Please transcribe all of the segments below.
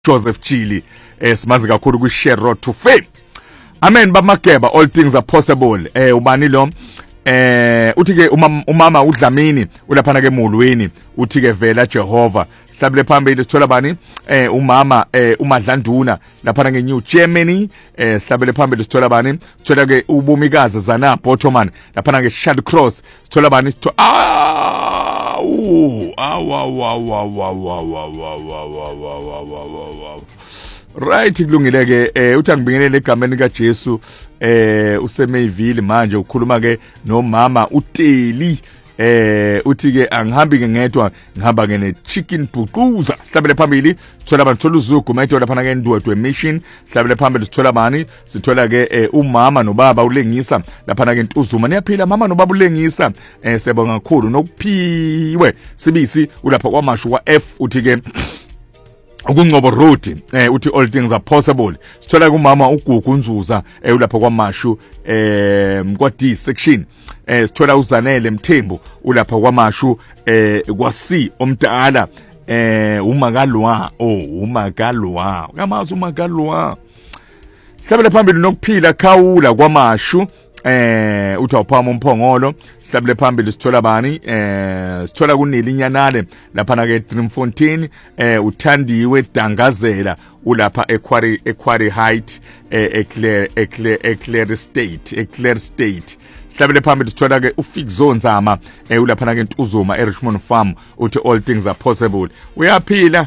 Joseph Chili simazi kakhulu ku Share Road to Fame. Amen baMageba, all things are possible. Ubani lo uthi ke umama uDlamini ulaphana ke emulweni uthi ke vela Jehova sihlabele phambili sithola bani umama uMadlanduna laphana ke New Germany sihlabele phambili sithola bani sithola ke ubumikazi Zana Bottoman laphana ke Shard Cross sithola bani right kulungile ke uthi angibingelele egameni kaJesu usemeyivili manje ukhuluma ke nomama uTeli uthi ke angihambi ke ngedwa ngihamba ke ne chicken bhuquza sihlabele phambili sithola abantu thola uzugu mayitho laphana ke Ndwedwe mission sihlabele phambili sithola bani sithola ke umama nobaba ulengisa laphana ke Ntuzuma niyaphila mama nobaba ulengisa siyabonga kakhulu nokuphiwe sibisi ulapha kwamashu wa F uthi ke ukunqobo road uthi all things are possible sithola kumama uGugu Nzuza ulapha kwamashu kwa D section sithola uZanele Mthembu ulapha kwamashu kwa C omdala uMakalwa uMakalwa ngamazi uMakalwa sihlabele phambili nokuphila khawula kwamashu uthi awuphama umphongolo sihlabele phambili sithola bani sithola kuNelinyanale laphana ke Dreamfontein uthandiwe Dangazela ulapha eQuarry Height Eclair State sihlabele phambili sithola ke uFixo Nzama ulaphana ke Ntuzuma eRichmond Farm uthi all things are possible uyaphila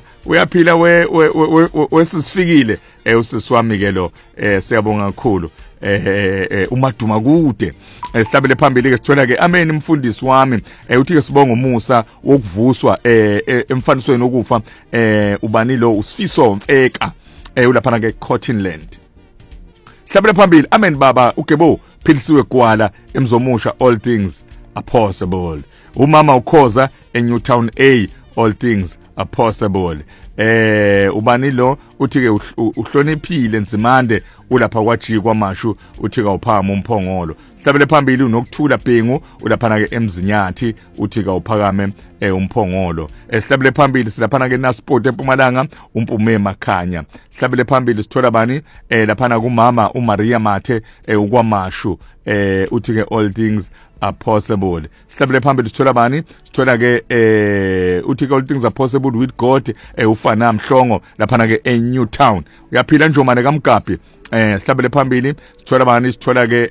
wesisifikile usisiwami ke lo siyabonga kakhulu uMaduma kude sihlabele phambili ke sithola ke amen umfundisi wami uthi ke sibonga umusa wokuvuswa emfanisweni wokufa ubani lo uSifiso Mfeka ulaphana ke Cottonland sihlabele phambili amen baba ugebo philisiwe gwala emzomusha all things are possible umama ukhoza eNewtown A all things are possible ubani lo uthi ke uhloniphile Nzimande ulapha kwaji kwamashu uthi ka uphama umphongolo sihlabele phambili unokuthula Bhengu ulaphana ke eMzinyathi uthi ka uphakame umphongolo sihlabele phambili silaphana ke Nasport eMpumalanga umpume Makhanya sihlabele phambili sithola bani laphana kumama uMaria Mathe ukwamashu uthi ke all things are possible sihlabele phambili sithola bani sithola ke uthi ke all things are possible with God ufana Mhlongo laphana ke eNewtown uyaphila Njomane kaMgabhi sihlabele phambili sithola bani sithola ke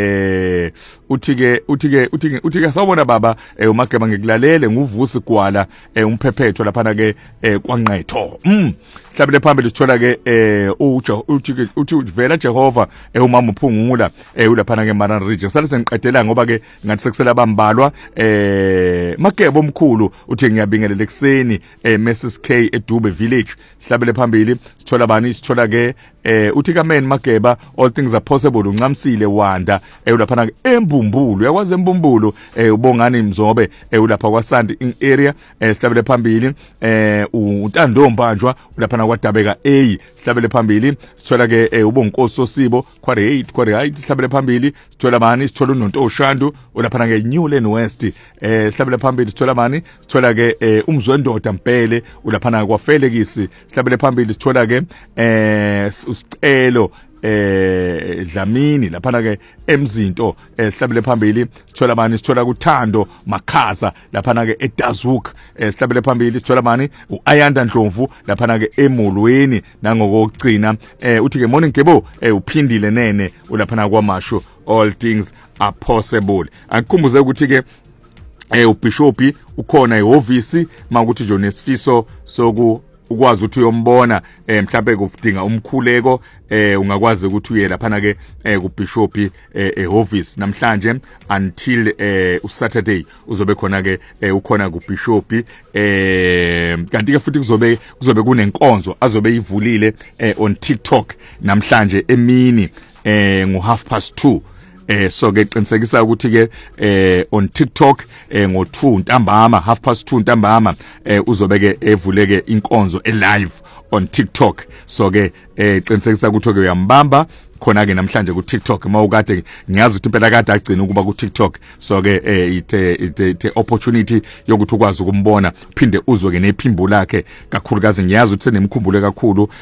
uthi ke sawubona baba uMageba ngikulalele nguvusi gwala umphephetho laphana ke kwaNqetho sihlabele phambili sithola ke uthi vela Jehova umama uphungula ulaphana ke Maran Region sale sengiqedela ngoba ke ngathi sekusela bambalwa Mageba omkhulu uthi ngiyabingelela ekseni Mrs K eDube Village sihlabele phambili sithola bani sithola ke uthi kamen Mageba all things are possible uncamsile Wanda ulaphana ke eMbumbulu uyakwazi eMbumbulu ubongani Mzobe ulapha kwaSandi in area sihlabele phambili uNtando Mbanjwa ulaphana kwaDabeka A sihlabele phambili sithola ke ubonkosi Sosibo Quarry Height sihlabele phambili sithola bani sithola uNonto Shandu ulaphana ke Newland West sihlabele phambili sithola bani sithola ke umzwendoda Mpele ulaphana kwaFelekisi sihlabele phambili sithola ke usicelo Dlamini laphana ke emzinto sihlabele phambili sithola bani sithola kuThando Makhaza laphana ke eDazhoek sihlabele phambili sithola bani uAyanda Ndlovu laphana ke emulweni nangokugcina uthi ke morning Gebo uphindile nene ulaphana kwamashu all things are possible angikhumbuze ukuthi ke uBishopi ukhona ehhovisi makuthi John Sifiso soku ukwazi ukuthi uyombona mhlawumbe kudinga umkhuleko ungakwazi ukuthi uye laphana ke kuBishopi eHoffice namhlanje until uSaturday uzobe khona ke ukhona kuBishopi kanti ke futhi kuzobe kunenkonzo azobe ivulile on TikTok namhlanje emini ngo 2:30 so ke qinisekisa ukuthi ke on TikTok ngo2 ntambama 2:30 ntambama uzobeke evuleke inkonzo live on TikTok. So ke qinisekisa ukuthi ke uyambamba khona ke namhlanje ku TikTok mawukade ngiyazi ukuthi impela kade agcina ukuba ku TikTok. So ke ite opportunity yokuthi ukwazi ukumbona phinde uzwe ke nephimbo lakhe kakhulukazi ngiyazi ukuthi senemkhumbulo kakhulu